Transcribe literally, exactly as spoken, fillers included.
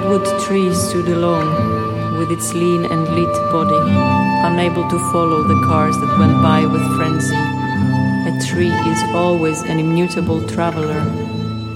redwood tree stood alone, with its lean and lit body, unable to follow the cars that went by with frenzy. A tree is always an immutable traveler,